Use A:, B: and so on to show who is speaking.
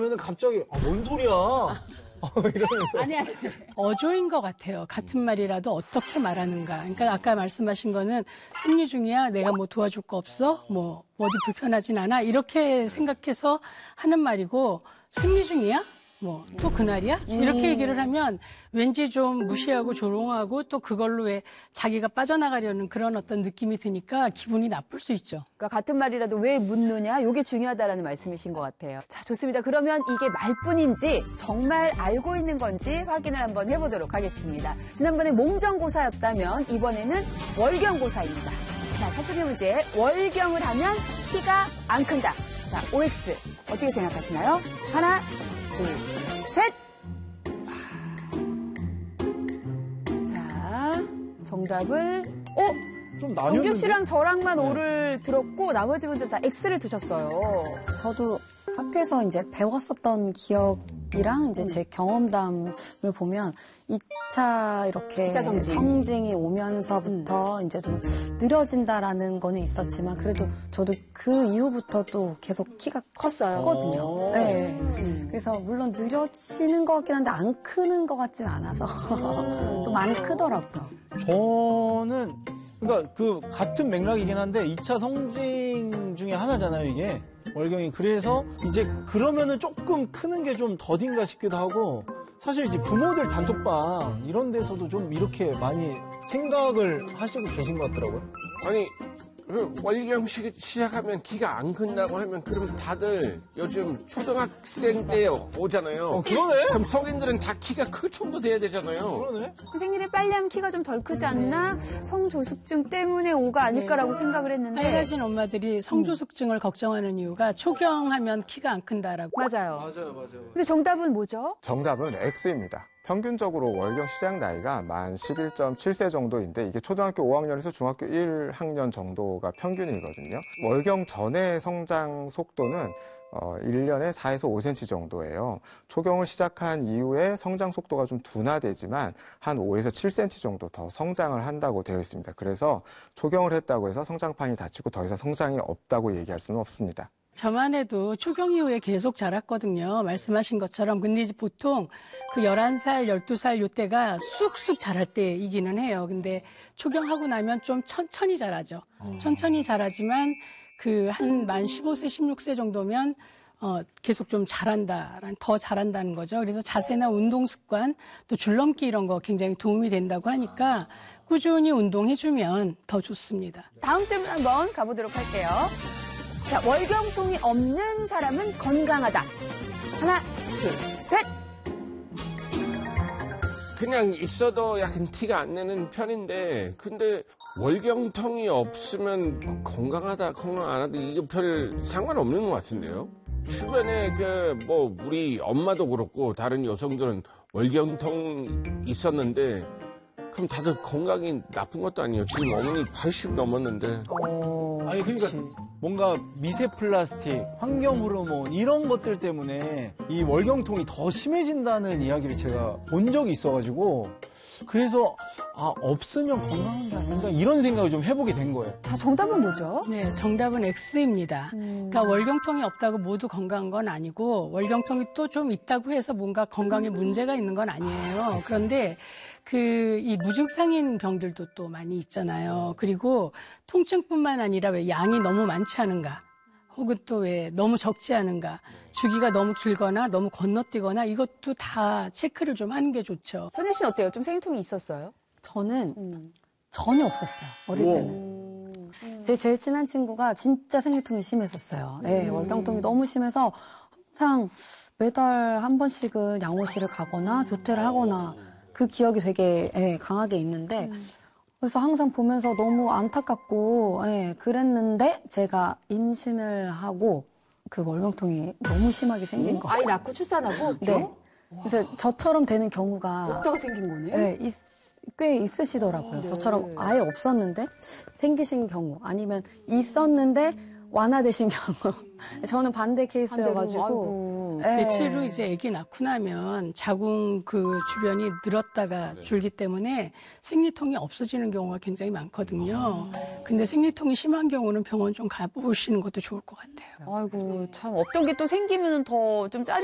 A: 나면은 갑자기 뭔 소리야? 이러면서.
B: 아니. 어조인 것 같아요. 같은 말이라도 어떻게 말하는가. 그러니까 아까 말씀하신 거는 생리 중이야. 내가 뭐 도와줄 거 없어? 뭐 어디 불편하진 않아? 이렇게 생각해서 하는 말이고 생리 중이야? 뭐 또 그날이야? 이렇게 얘기를 하면 왠지 좀 무시하고 조롱하고 또 그걸로 왜 자기가 빠져나가려는 그런 어떤 느낌이 드니까 기분이 나쁠 수 있죠.
C: 그러니까 같은 말이라도 왜 묻느냐? 이게 중요하다라는 말씀이신 것 같아요. 자, 좋습니다. 그러면 이게 말뿐인지 정말 알고 있는 건지 확인을 한번 해보도록 하겠습니다. 지난번에 몽정고사였다면 이번에는 월경고사입니다. 자, 첫 번째 문제. 월경을 하면 키가 안 큰다. 자, OX 어떻게 생각하시나요? 하나, 둘, 셋. 자, 정답을
A: 좀
C: 정규
A: 나뉘었는데?
C: 씨랑 저랑만 O를 들었고 나머지 분들 다 X를 두셨어요.
D: 저도 학교에서 이제 배웠었던 기억이랑 이제 제 경험담을 보면 2차 이렇게
C: 2차 성징.
D: 성징이 오면서부터 이제 좀 느려진다라는 거는 있었지만 그래도 저도 그 이후부터도 계속 키가
C: 컸어요.
D: 컸거든요. 네. 그래서 물론 느려지는 것 같긴 한데 안 크는 것 같진 않아서 또 많이 크더라고요.
A: 저는 그러니까 그 같은 맥락이긴 한데 2차 성징 중에 하나잖아요, 이게. 월경이. 그래서 이제 그러면은 조금 크는 게 좀 더딘가 싶기도 하고 사실 이제 부모들 단톡방 이런 데서도 좀 이렇게 많이 생각을 하시고 계신 것 같더라고요.
E: 아니, 월경 시작하면 키가 안 큰다고 하면 그러면 다들 요즘 초등학생 때 오잖아요.
A: 그러네?
E: 그럼 성인들은 다 키가 크 정도 돼야 되잖아요.
A: 그러네?
C: 생리를 빨리 하면 키가 좀 덜 크지 않나? 성조숙증 때문에 O가 아닐까라고 생각을 했는데.
B: 빨개진 엄마들이 성조숙증을 걱정하는 이유가 초경하면 키가 안 큰다라고.
C: 맞아요.
A: 맞아요.
C: 근데 정답은 뭐죠?
F: 정답은 X입니다. 평균적으로 월경 시작 나이가 만 11.7세 정도인데 이게 초등학교 5학년에서 중학교 1학년 정도가 평균이거든요. 월경 전의 성장 속도는 1년에 4에서 5cm 정도예요. 초경을 시작한 이후에 성장 속도가 좀 둔화되지만 한 5에서 7cm 정도 더 성장을 한다고 되어 있습니다. 그래서 초경을 했다고 해서 성장판이 닫히고 더 이상 성장이 없다고 얘기할 수는 없습니다.
B: 저만 해도 초경 이후에 계속 자랐거든요. 말씀하신 것처럼. 근데 이제 보통 그 11살, 12살 요때가 쑥쑥 자랄 때이기는 해요. 근데 초경하고 나면 좀 천천히 자라죠. 천천히 자라지만 그 한 만 15세, 16세 정도면 계속 좀 더 자란다는 거죠. 그래서 자세나 운동 습관, 또 줄넘기 이런 거 굉장히 도움이 된다고 하니까 꾸준히 운동해주면 더 좋습니다.
C: 다음 질문 한번 가보도록 할게요. 자, 월경통이 없는 사람은 건강하다. 하나, 둘, 셋.
E: 그냥 있어도 약간 티가 안 나는 편인데 근데 월경통이 없으면 건강 안 하다 이게 별 상관없는 것 같은데요. 주변에 우리 엄마도 그렇고 다른 여성들은 월경통 있었는데 그럼 다들 건강이 나쁜 것도 아니에요. 지금 어머니 80 넘었는데.
A: 아니 그러니까 뭔가 미세 플라스틱, 환경 호르몬 이런 것들 때문에 이 월경통이 더 심해진다는 이야기를 제가 본 적이 있어가지고 그래서 없으면 건강한 게 아닌가 이런 생각을 좀 해보게 된 거예요.
C: 자, 정답은 뭐죠?
B: 네, 정답은 X입니다. 그러니까 월경통이 없다고 모두 건강한 건 아니고 월경통이 또 좀 있다고 해서 뭔가 건강에 문제가 있는 건 아니에요. 그런데 이 무증상인 병들도 또 많이 있잖아요. 그리고 통증뿐만 아니라 왜 양이 너무 많지 않은가, 혹은 또 왜 너무 적지 않은가, 주기가 너무 길거나 너무 건너뛰거나 이것도 다 체크를 좀 하는 게 좋죠.
C: 선혜 씨는 어때요? 좀 생리통이 있었어요?
D: 저는 전혀 없었어요. 어릴 때는. 제 제일 친한 친구가 진짜 생리통이 심했었어요. 네, 월경통이 너무 심해서 항상 매달 한 번씩은 양호실을 가거나 조퇴를 하거나 그 기억이 되게 강하게 있는데 그래서 항상 보면서 너무 안타깝고 그랬는데 제가 임신을 하고 그 월경통이 너무 심하게 생긴 거예요.
C: 아이 낳고 출산하고?
D: 네. 그래서 저처럼 되는 경우가
C: 없다가 생긴 거네?
D: 네, 꽤 있으시더라고요.
C: 네.
D: 저처럼 아예 없었는데 생기신 경우 아니면 있었는데 완화되신 경우. 저는 반대 케이스여가지고.
B: 대체로 이제 아기 낳고 나면 자궁 그 주변이 늘었다가 줄기 때문에 생리통이 없어지는 경우가 굉장히 많거든요. 근데 생리통이 심한 경우는 병원 좀 가보시는 것도 좋을 것 같아요.
C: 아이고, 참, 없던 게 또 생기면 더 좀 짜증